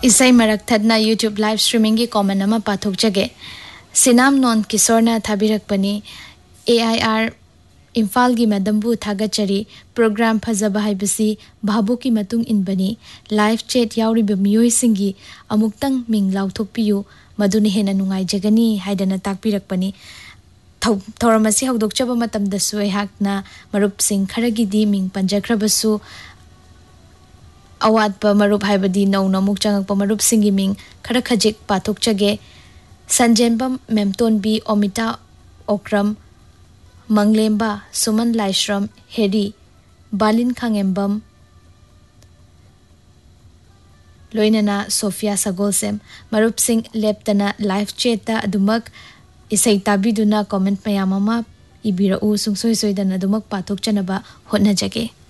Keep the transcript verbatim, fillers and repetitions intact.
इसै मरक थदना YouTube live streaming की comment अमा पाथोक जगे सिनाम नॉन किशोरना थाबिरकपनी एआईआर इम्फाल की मैडमबू थागचरी प्रोग्राम फजब हाइबसी भाबो की मतुंग इनबनी लाइव चैट याउरिब मियोय सिंगी अमुक्तंग मिंग लाउथोकपियु मदुनि हेना नुंगाई जगनी हाइदना ताकपिरकपनी थौरमसी हौदोकचब मतमदसु एहाकना मरुप सिंग खरगिदी मिंग पंजख्रबसु अवात मरुप हाइबदी नौ नमुक चंगक मरुप सिंगी मिंग खर खजिक पाथोकचगे संजेंबम मेमतोनबी ओमिता ओक्रम मंगलेम्बा सुमन लाइश्रम हेरी बालिन खांगेम्बम लोइनना सोफिया सगोलसेम मरुप सिंग लेप्तना लाइव चेता अदुमक इसै ताबिदुना कमेंट मयाम अमा इबिरउ सुंगसोय सोयदना अदुमक पाथोक चनबा होनजगे।